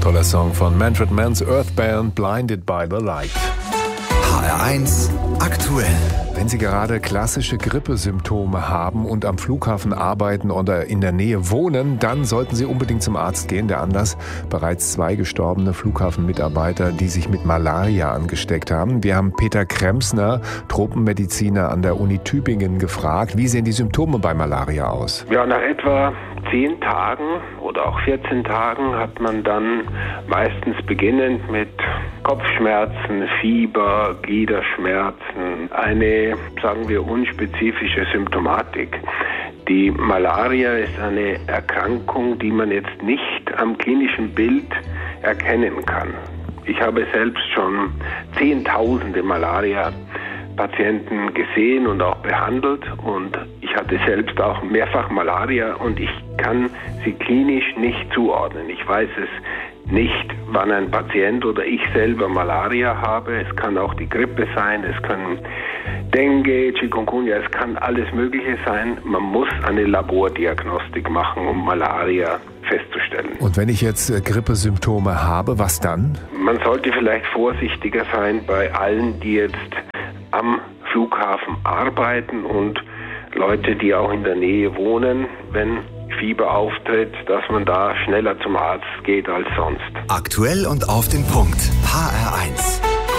toller Song von Manfred Mann's Earth Band, Blinded by the Light. HR1 aktuell. Wenn Sie gerade klassische Grippesymptome haben und am Flughafen arbeiten oder in der Nähe wohnen, dann sollten Sie unbedingt zum Arzt gehen. Der Anlass: bereits 2 gestorbene Flughafenmitarbeiter, die sich mit Malaria angesteckt haben. Wir haben Peter Kremsner, Tropenmediziner an der Uni Tübingen, gefragt, wie sehen die Symptome bei Malaria aus? Ja, nach etwa 10 Tagen oder auch 14 Tagen hat man dann meistens beginnend mit Kopfschmerzen, Fieber, Gliederschmerzen, eine, sagen wir, unspezifische Symptomatik. Die Malaria ist eine Erkrankung, die man jetzt nicht am klinischen Bild erkennen kann. Ich habe selbst schon Zehntausende Malaria-Patienten gesehen und auch behandelt, und ich hatte selbst auch mehrfach Malaria und ich kann sie klinisch nicht zuordnen. Ich weiß es nicht, wann ein Patient oder ich selber Malaria habe. Es kann auch die Grippe sein, es kann Dengue, Chikungunya, es kann alles Mögliche sein. Man muss eine Labordiagnostik machen, um Malaria festzustellen. Und wenn ich jetzt Grippesymptome habe, was dann? Man sollte vielleicht vorsichtiger sein bei allen, die jetzt am Flughafen arbeiten, und Leute, die auch in der Nähe wohnen, wenn Fieber auftritt, dass man da schneller zum Arzt geht als sonst. Aktuell und auf den Punkt. HR1.